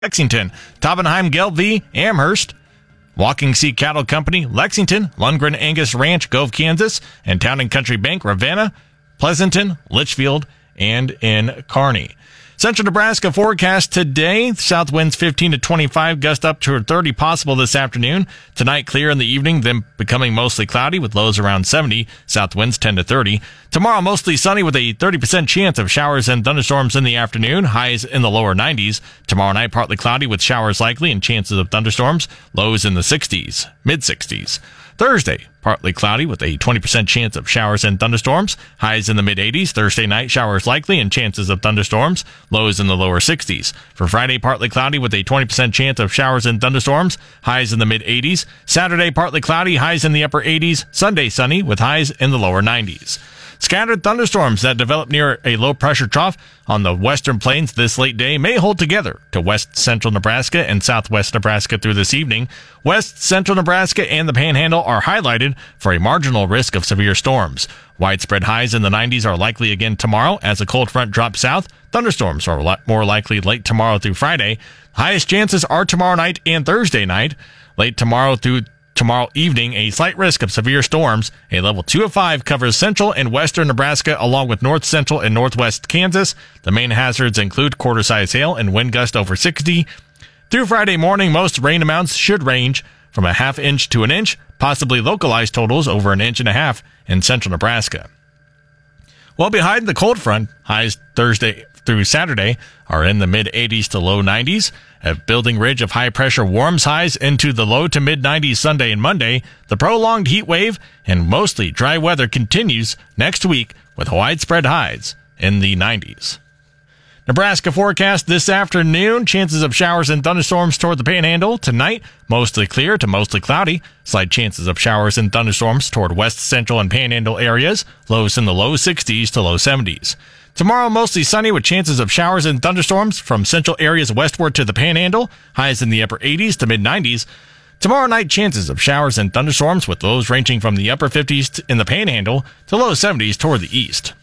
Lexington, Toppenheim, Gelb, Amherst, Walking Sea Cattle Company, Lexington, Lundgren Angus Ranch, Gove, Kansas, and Town and Country Bank, Ravenna, Pleasanton, Litchfield, and in Kearney. Central Nebraska forecast today, south winds 15 to 25, gust up to 30 possible this afternoon. Tonight, clear in the evening, then becoming mostly cloudy with lows around 70, south winds 10 to 30. Tomorrow, mostly sunny with a 30% chance of showers and thunderstorms in the afternoon, highs in the lower 90s. Tomorrow night, partly cloudy with showers likely and chances of thunderstorms, lows in the 60s, mid-60s. Thursday, partly cloudy with a 20% chance of showers and thunderstorms, highs in the mid-80s. Thursday night, showers likely and chances of thunderstorms, lows in the lower 60s. For Friday, partly cloudy with a 20% chance of showers and thunderstorms, highs in the mid-80s. Saturday, partly cloudy, highs in the upper 80s. Sunday, sunny with highs in the lower 90s. Scattered thunderstorms that develop near a low-pressure trough on the western plains this late day may hold together to west-central Nebraska and southwest Nebraska through this evening. West-central Nebraska and the Panhandle are highlighted for a marginal risk of severe storms. Widespread highs in the 90s are likely again tomorrow as a cold front drops south. Thunderstorms are more likely late tomorrow through Friday. Highest chances are tomorrow night and Thursday night. Late tomorrow through tomorrow evening, a slight risk of severe storms. A level 2 of 5 covers central and western Nebraska along with north central and northwest Kansas. The main hazards include quarter-size hail and wind gust over 60. Through Friday morning, most rain amounts should range from a half inch to an inch, possibly localized totals over an inch and a half in central Nebraska. Well, behind the cold front, highs Thursday through Saturday are in the mid-80s to low 90s. A building ridge of high pressure warms highs into the low to mid-90s Sunday and Monday. The prolonged heat wave and mostly dry weather continues next week with widespread highs in the 90s. Nebraska forecast this afternoon. Chances of showers and thunderstorms toward the Panhandle. Tonight, mostly clear to mostly cloudy. Slight chances of showers and thunderstorms toward west, central, and Panhandle areas. Lows in the low 60s to low 70s. Tomorrow, mostly sunny with chances of showers and thunderstorms from central areas westward to the Panhandle. Highs in the upper 80s to mid-90s. Tomorrow night, chances of showers and thunderstorms with lows ranging from the upper 50s in the Panhandle to low 70s toward the east.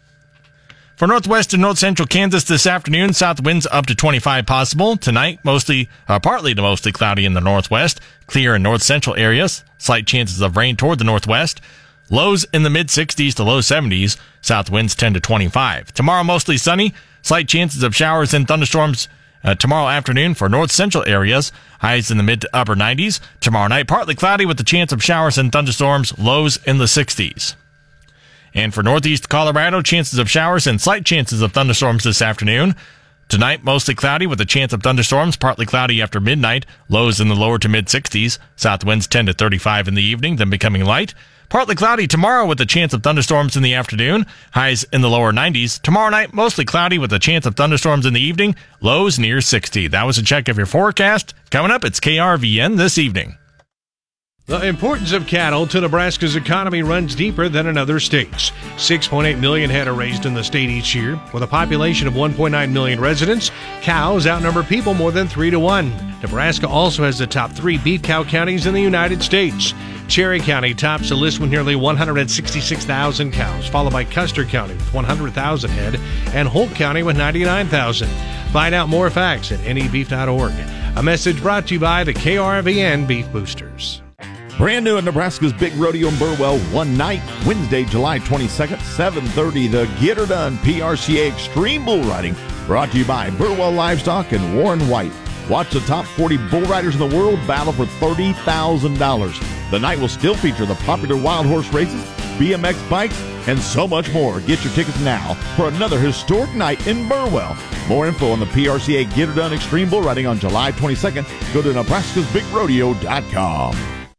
For northwest and north central Kansas this afternoon, south winds up to 25 possible. Tonight, partly to mostly cloudy in the northwest. Clear in north central areas. Slight chances of rain toward the northwest. Lows in the mid-60s to low 70s. South winds 10 to 25. Tomorrow, mostly sunny. Slight chances of showers and thunderstorms tomorrow afternoon for north central areas. Highs in the mid to upper 90s. Tomorrow night, partly cloudy with the chance of showers and thunderstorms. Lows in the 60s. And for northeast Colorado, chances of showers and slight chances of thunderstorms this afternoon. Tonight, mostly cloudy with a chance of thunderstorms, partly cloudy after midnight. Lows in the lower to mid-60s. South winds 10 to 35 in the evening, then becoming light. Partly cloudy tomorrow with a chance of thunderstorms in the afternoon. Highs in the lower 90s. Tomorrow night, mostly cloudy with a chance of thunderstorms in the evening. Lows near 60. That was a check of your forecast. Coming up, it's KRVN this evening. The importance of cattle to Nebraska's economy runs deeper than in other states. 6.8 million head are raised in the state each year. With a population of 1.9 million residents, cows outnumber people more than 3 to 1. Nebraska also has the top 3 beef cow counties in the United States. Cherry County tops the list with nearly 166,000 cows, followed by Custer County with 100,000 head and Holt County with 99,000. Find out more facts at nebeef.org. A message brought to you by the KRVN Beef Boosters. Brand new at Nebraska's Big Rodeo in Burwell, one night, Wednesday, July 22nd, 7:30, the Get Her Done PRCA Extreme Bull Riding, brought to you by Burwell Livestock and Warren White. Watch the top 40 bull riders in the world battle for $30,000. The night will still feature the popular wild horse races, BMX bikes, and so much more. Get your tickets now for another historic night in Burwell. More info on the PRCA Get Her Done Extreme Bull Riding on July 22nd. Go to nebraskasbigrodeo.com.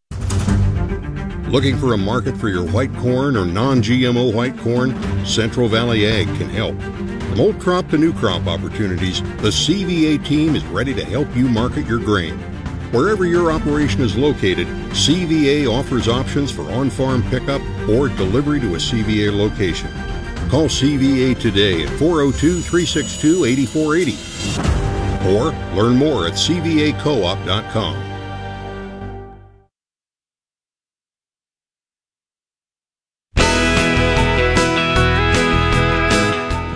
Looking for a market for your white corn or non-GMO white corn? Central Valley Ag can help. From old crop to new crop opportunities, the CVA team is ready to help you market your grain. Wherever your operation is located, CVA offers options for on-farm pickup or delivery to a CVA location. Call CVA today at 402-362-8480 or learn more at cvacoop.com.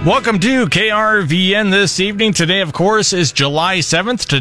Welcome to KRVN this evening. Today, of course, is July 7th.